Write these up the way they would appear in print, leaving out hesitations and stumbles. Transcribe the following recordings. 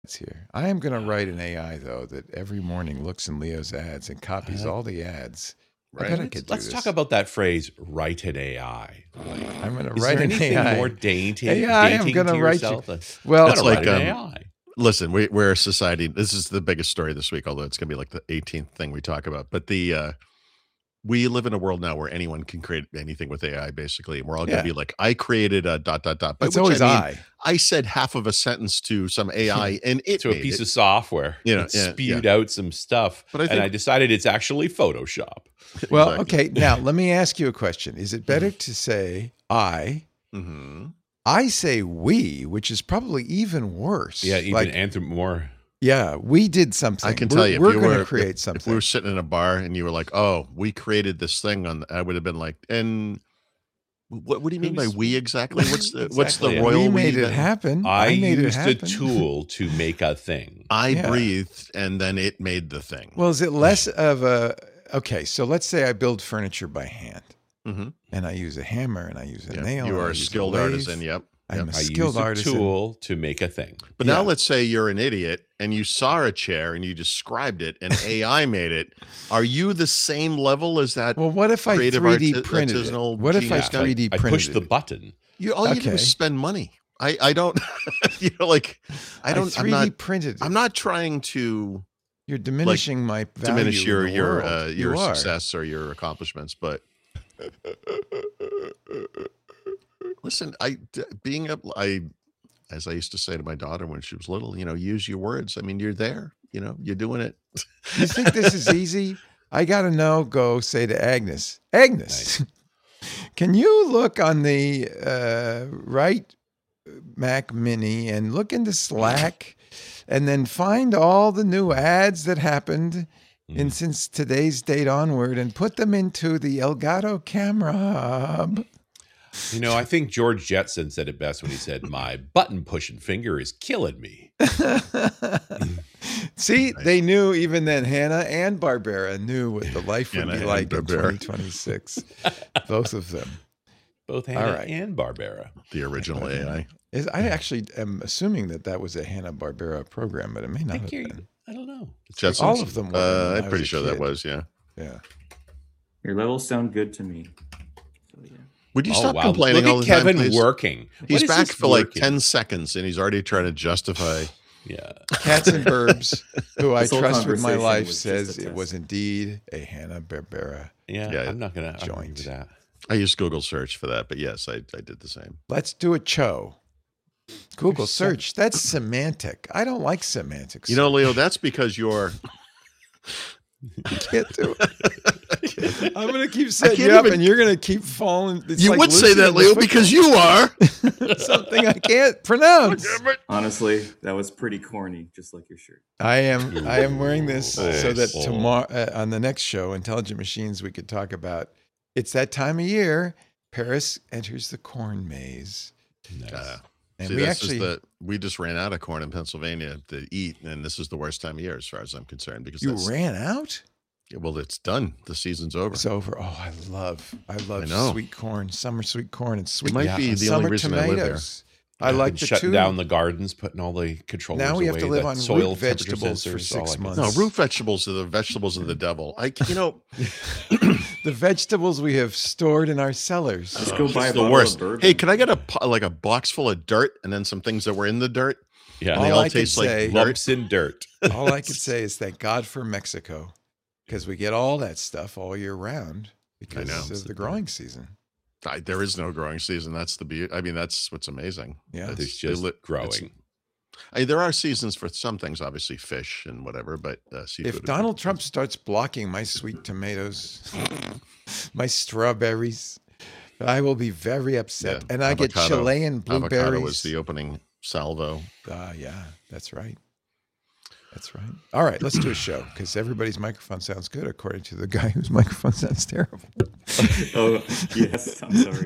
It's here. I am going to write an AI though that every morning looks in Leo's ads and copies all the ads. I bet I could do Let's this. talk about that phrase, write an AI. I'm going to Is write there an anything AI. more dainty I'm going to to write yourself? Well, it's like an AI. Listen, we're a society. This is the biggest story this week, although it's going to be like the 18th thing we talk about. But we live in a world now where anyone can create anything with AI, basically, and we're all going to be like, I created a ... By it's always I said half of a sentence to some AI, and it to a piece of software. It spewed out some stuff, but I decided it's actually Photoshop. Well, okay. Now let me ask you a question: is it better to say I? Mm-hmm. I say we, which is probably even worse. Yeah, even more. Yeah, we did something. I can tell you, we're going to create something. If we were sitting in a bar and you were like, "Oh, we created this thing," I would have been like, "And what do you mean by we exactly? What's the royal we made it happen? I used a tool to make a thing. I breathed, and then it made the thing." Well, is it less of a okay? So let's say I build furniture by hand, and I use a hammer and I use a nail. You are a skilled artisan. Yep. I'm a skilled artisan. Tool to make a thing. But now let's say you're an idiot and you saw a chair and you described it and AI made it. Are you the same level as that? Well, what if I 3D printed it? What if I 3D printed it? I pushed the button. All you do is spend money. I don't, I don't 3D printed it. I'm not trying to. You're diminishing my value. Diminish your success or your accomplishments, but. Listen, as I used to say to my daughter when she was little, use your words. I mean, you're there, you're doing it. You think this is easy? I got to know, go say to Agnes, nice. Can you look on the right Mac Mini and look into Slack and then find all the new ads that happened since today's date onward and put them into the Elgato camera hub? I think George Jetson said it best when he said, "My button pushing finger is killing me." See, they knew even then. Hannah and Barbera knew what the life would be like in 2026. Both of them. Both Hannah and Barbera. The original AI. I actually am assuming that was a Hanna-Barbera program, but it may not have been. I don't know. Jetsons? All of them were. I'm pretty sure that was, yeah. Yeah. Your levels sound good to me. Would you stop complaining all the time, Kevin please? working. He's back for like 10 seconds, and he's already trying to justify. Yeah. Cats and Burbs, who I trust with my life, says it was indeed a Hanna-Barbera. Yeah, I'm not going to join with that. I used Google search for that, but yes, I did the same. Let's do a Cho. Google search. That's semantic. I don't like semantics. Leo, that's because you're... I can't do it. I'm going to keep setting you up and you're going to keep falling. It's you would say that, Leo, because you are. Something I can't pronounce. Honestly, that was pretty corny, just like your shirt. I am wearing this so that tomorrow on the next show, Intelligent Machines, we could talk about, it's that time of year. Paris enters the corn maze. Nice. And we just ran out of corn in Pennsylvania to eat, and this is the worst time of year as far as I'm concerned. Because you ran out? Yeah, well, it's done. The season's over. It's over. Oh, I love sweet corn, summer sweet corn, and sweet. It might be the only reason tomatoes. I live there. I like the shutting down the gardens, putting all the controllers now we have away, to live on soil root vegetables for 6 months. No, root vegetables are the vegetables of the devil. The vegetables we have stored in our cellars. Let's go buy the worst. Hey, can I get a box full of dirt and then some things that were in the dirt? Yeah, and they all taste like lumps in dirt. All I could say is thank God for Mexico, because we get all that stuff all year round because of the growing season. There is no growing season. That's the beauty. I mean, that's what's amazing. Yeah, it's just growing. There are seasons for some things, obviously fish and whatever, but seafood. If Donald Trump starts blocking my sweet tomatoes, my strawberries, I will be very upset. And I get Chilean blueberries. Avocado was the opening salvo. Yeah, that's right. That's right. All right, let's do a show because everybody's microphone sounds good according to the guy whose microphone sounds terrible. Oh, yes. I'm sorry.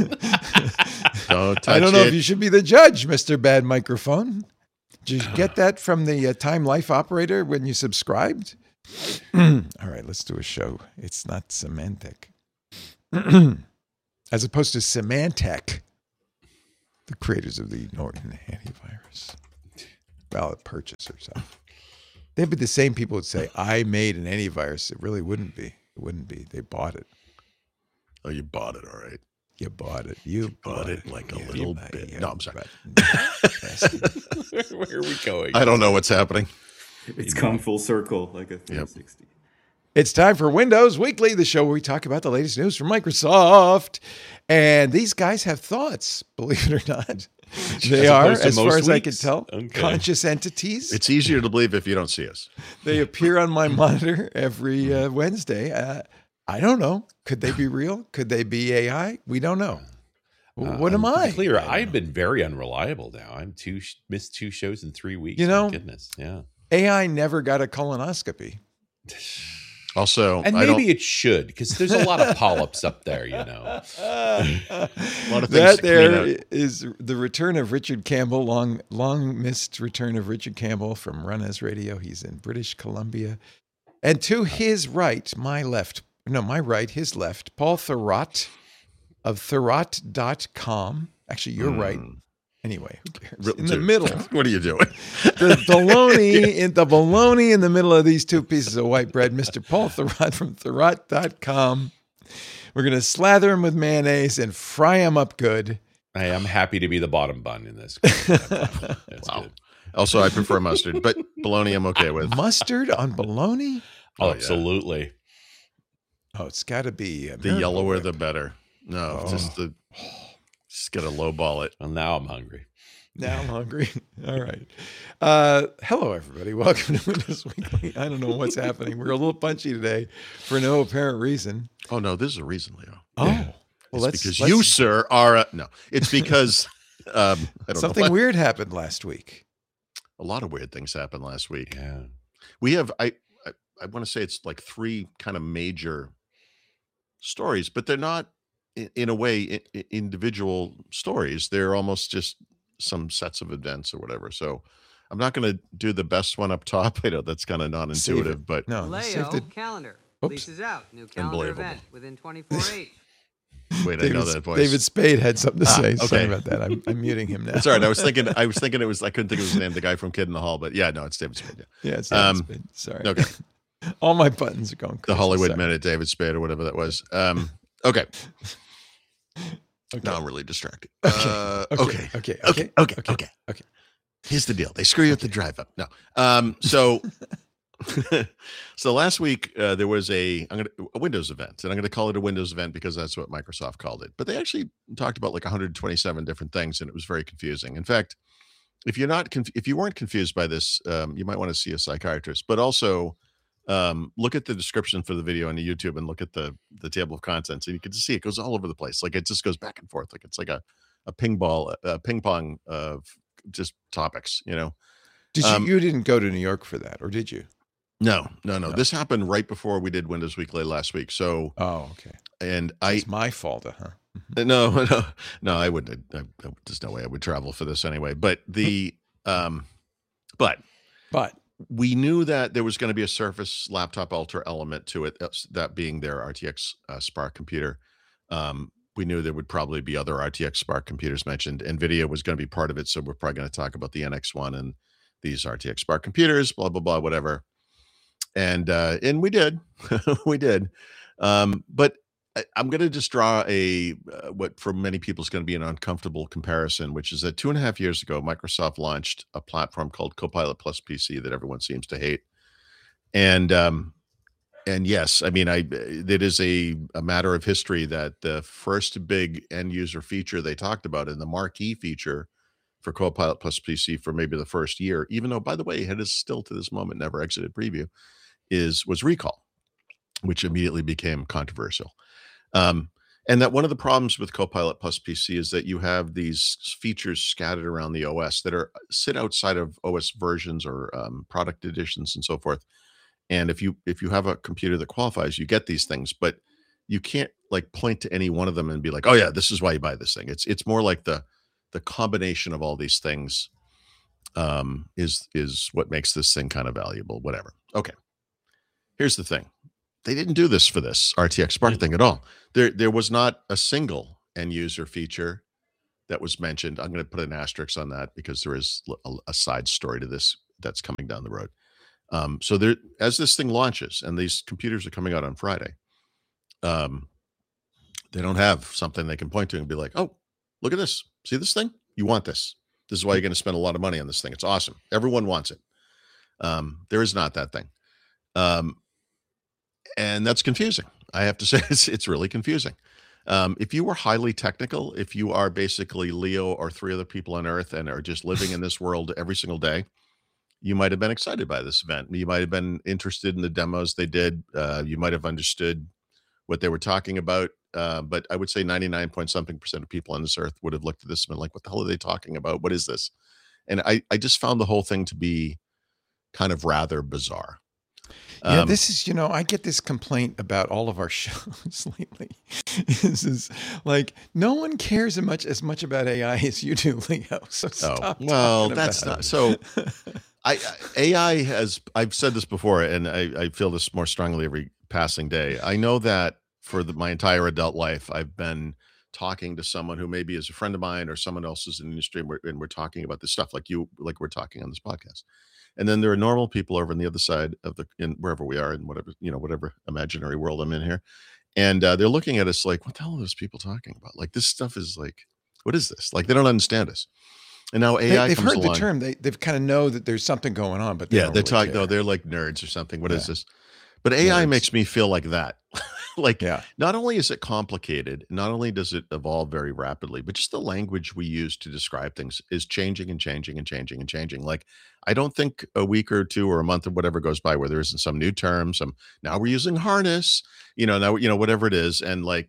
Don't touch I don't know if you should be the judge, Mr. Bad Microphone. Did you get that from the Time Life operator when you subscribed? All right, let's do a show. It's not semantic. As opposed to Symantec, the creators of the Norton antivirus. ballot purchase or something. They'd be the same people would say, I made an antivirus. It really wouldn't be. It wouldn't be. They bought it. Oh, you bought it, all right. You bought it. You Bought it like a little bit. No, I'm sorry. Where are we going? I don't know what's happening. It's come full circle like a 360. It's time for Windows Weekly, the show where we talk about the latest news from Microsoft. And these guys have thoughts, believe it or not. They are, opposed to as far most as I can weeks? tell, Okay. conscious entities. It's easier to believe if you don't see us. They appear on my monitor every Wednesday. I don't know. Could they be real? Could they be AI? We don't know. What am To be I? clear, I've been very unreliable now. I'm missed 2 shows in 3 weeks. You know, My goodness, yeah. AI never got a colonoscopy. Also, And I don't, maybe it should, because there's a lot of polyps up there, you know. a lot of things That to clean there out. is the return of Richard Campbell, long missed return of Richard Campbell from Runez Radio. He's in British Columbia. And to his right, my right, his left, Paul Thurrott of Thurrott.com. Actually, you're right. Anyway, who cares? In the middle. What are you doing? The bologna in the middle of these 2 pieces of white bread, Mr. Paul Thurrott from Thurrott.com. We're going to slather him with mayonnaise and fry him up good. I am happy to be the bottom bun in this. That's Wow. good. Also, I prefer mustard, but bologna I'm okay with. Mustard on bologna? Oh, yeah. Absolutely. Oh, it's got to be The yellower, the better. No, Oh. just got to lowball it. Well, now I'm hungry. Now I'm hungry. All right. Hello, everybody. Welcome to Windows Weekly. I don't know what's happening. We're a little punchy today for no apparent reason. Oh no, this is a reason, Leo. Oh, well, It's because you, sir, are no. It's because I don't something know. weird happened last week. A lot of weird things happened last week. Yeah. We have I want to say it's like 3 kind of major stories, but they're not in a way individual stories. They're almost just some sets of events or whatever. So I'm not going to do the best one up top. I know that's kind of non-intuitive, but No, Leo save the- calendar. Oops. Leases out. New calendar Unbelievable. event within 24/8. wait, I know that voice. David Spade had something to say. Sorry okay. about that. I'm muting him now. That's all right. I was thinking it was, I couldn't think of his name, the guy from Kid in the Hall, but yeah, no, it's David Spade. Yeah. Yeah, it's David Spade. Sorry. Okay. All my buttons are going The crazy. Hollywood Sorry. Minute, David Spade or whatever that was. Okay. Now I'm really distracted. Okay. Okay. Here's the deal. They screw you at the drive up. No. So last week there was a Windows event, and I'm going to call it a Windows event because that's what Microsoft called it. But they actually talked about like 127 different things, and it was very confusing. In fact, if you weren't confused by this, you might want to see a psychiatrist. But also, look at the description for the video on the YouTube and look at the table of contents, and you can just see it goes all over the place. Like it just goes back and forth. Like it's like a ping pong of just topics. You know. You didn't go to New York for that, or did you? No. This happened right before we did Windows Weekly last week. So, Oh, okay. and It's my fault, huh? no, I wouldn't. There's no way I would travel for this anyway. But but we knew that there was going to be a Surface Laptop Ultra element to it. That being their RTX Spark computer. We knew there would probably be other RTX Spark computers mentioned. NVIDIA was going to be part of it. So we're probably going to talk about the NX1 and these RTX Spark computers, blah, blah, blah, whatever. And we did, we did. But I'm going to just draw what for many people is going to be an uncomfortable comparison, which is that 2.5 years ago, Microsoft launched a platform called Copilot Plus PC that everyone seems to hate. And yes, I mean, it is a matter of history that the first big end user feature they talked about, and the marquee feature for Copilot Plus PC for maybe the first year, even though, by the way, it has still to this moment never exited preview, was recall, which immediately became controversial. And that one of the problems with Copilot Plus PC is that you have these features scattered around the OS that sit outside of OS versions or product editions and so forth. And if you have a computer that qualifies, you get these things, but you can't like point to any one of them and be like, oh yeah, this is why you buy this thing. It's more like the combination of all these things is what makes this thing kind of valuable, whatever. Okay. Here's the thing. They didn't do this for this RTX Spark thing at all. There was not a single end user feature that was mentioned. I'm going to put an asterisk on that because there is a side story to this that's coming down the road. So there, as this thing launches, and these computers are coming out on Friday, they don't have something they can point to and be like, "Oh, look at this! See this thing? You want this? This is why you're going to spend a lot of money on this thing. It's awesome. Everyone wants it." There is not that thing, and that's confusing. I have to say, it's really confusing. If you were highly technical, if you are basically Leo or three other people on Earth and are just living in this world every single day, you might have been excited by this event. You might have been interested in the demos they did. You might have understood what they were talking about. But I would say 99 point something % of people on this earth would have looked at this and been like, what the hell are they talking about? What is this? And I just found the whole thing to be kind of rather bizarre. Yeah, this is, I get this complaint about all of our shows lately. This is like, no one cares as much about AI as you do, Leo. So stop. Well, that's not so. AI has, I've said this before, and I feel this more strongly every passing day. I know that for my entire adult life, I've been talking to someone who maybe is a friend of mine or someone else is in the industry, and we're talking about this stuff like we're talking on this podcast. And then there are normal people over on the other side of wherever we are in whatever imaginary world I'm in here. And they're looking at us like, what the hell are those people talking about? Like, this stuff is like, what is this? Like, they don't understand us. And now AI they've comes heard along. the term. They've kind of know that there's something going on, but they're talking. No, they're like nerds or something. What is this? But AI makes me feel like that. Like, not only is it complicated, not only does it evolve very rapidly, but just the language we use to describe things is changing and changing and changing and changing. Like, I don't think a week or two or a month or whatever goes by where there isn't some new term, now we're using harness, now, whatever it is. And like,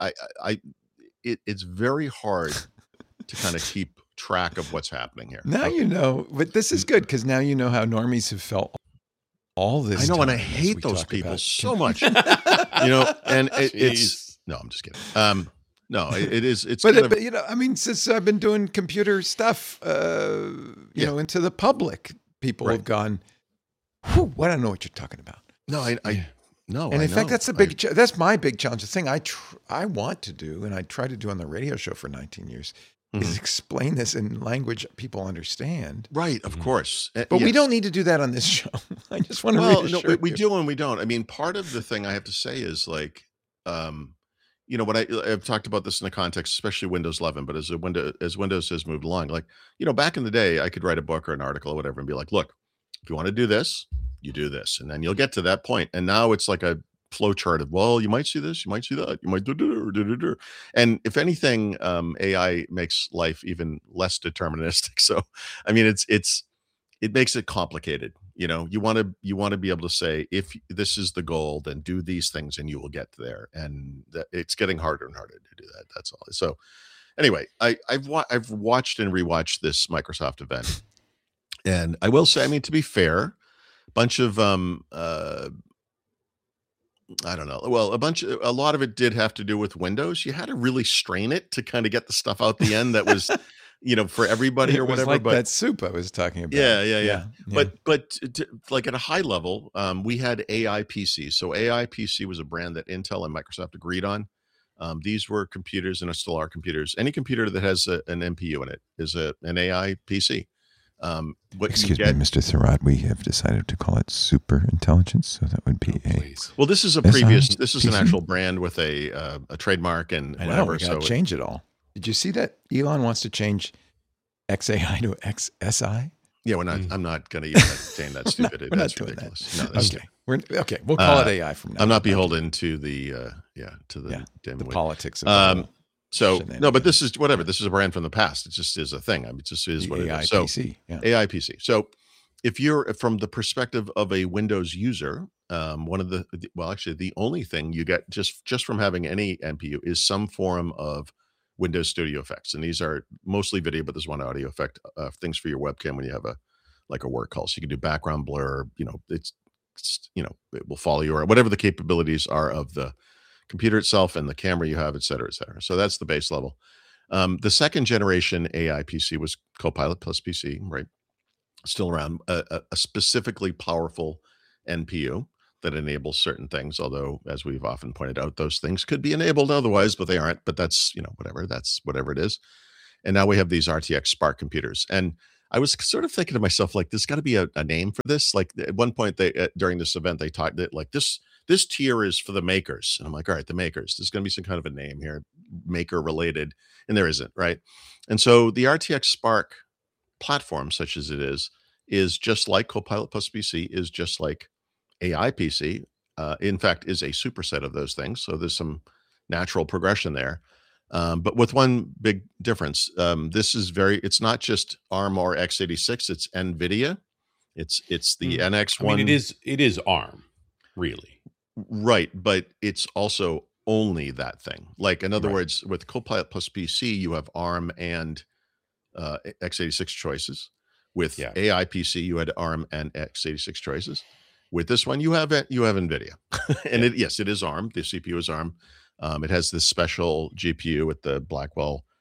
it's very hard to kind of keep track of what's happening here. Now, but this is good because now you know how normies have felt all this. I know, and I hate those people so much. And it's no, I'm just kidding. No, it is. It's but since I've been doing computer stuff, into the public, people have gone, "Whew, I don't know what you're talking about." No, no. And in fact, that's that's my big challenge. The thing I want to do, and I try to do on the radio show for 19 years, is explain this in language people understand. Right, of course. But we don't need to do that on this show. I just want to reassure you. We do and we don't. I mean, part of the thing I have to say is like, when I've talked about this in the context, especially Windows 11, but as Windows has moved along, like, back in the day, I could write a book or an article or whatever and be like, look, if you want to do this, you do this, and then you'll get to that point. And now it's like a flow chart of, well, you might see this, you might see that, you might do. And if anything, AI makes life even less deterministic. So, I mean, it makes it complicated. You want to be able to say, if this is the goal, then do these things and you will get there. And it's getting harder and harder to do that. That's all. So anyway, I've watched and rewatched this Microsoft event, and I will say, I mean, to be fair, bunch of I don't know. Well, a lot of it did have to do with Windows. You had to really strain it to kind of get the stuff out the end that was, for everybody or whatever. Like that soup I was talking about. Yeah. But like at a high level, we had AI PC. So AI PC was a brand that Intel and Microsoft agreed on. These were computers, and still are computers. Any computer that has an NPU in it is an AI PC. Excuse me, Mr. Thurrott, we have decided to call it super intelligence, so that would be well, this is this is an actual brand with a trademark and whatever. So change it all. Did you see that Elon wants to change XAI to XSI? Yeah, I'm not going to even entertain that stupid. We're That's not doing ridiculous. that. No, that's okay. We'll call it AI from now. I'm not beholden to the politics of so no, but this is whatever. This is a brand from the past. It just is a thing. I mean, it just is what AI it is. So PC, AI PC. So if you're from the perspective of a Windows user, the only thing you get just from having any NPU is some form of Windows Studio effects, and these are mostly video, but there's one audio effect, things for your webcam when you have a work call. So you can do background blur. It will follow you or whatever the capabilities are of the computer itself and the camera you have, et cetera, et cetera. So that's the base level. The second generation AI PC was Copilot plus PC, right? Still around, a specifically powerful NPU that enables certain things. Although, as we've often pointed out, those things could be enabled otherwise, but they aren't. But that's, whatever. That's whatever it is. And now we have these RTX Spark computers. And I was sort of thinking to myself, like, there's got to be a name for this. Like at one point, they during this event, they talked that like this tier is for the makers. And I'm like, all right, the makers. There's going to be some kind of a name here, maker related, and there isn't, right? And so the RTX Spark platform, such as it is just like Copilot Plus PC, is just like AI PC. In fact, is a superset of those things. So there's some natural progression there. But with one big difference, this is it's not just ARM or x86, it's NVIDIA. It's the NX1. I mean, it is ARM, really. Right, but it's also only that thing. Like, in other words, with Copilot Plus PC, you have ARM and x86 choices. With AI PC, you had ARM and x86 choices. With this one, you have NVIDIA. And it is ARM. The CPU is ARM. It has this special GPU with the Blackwell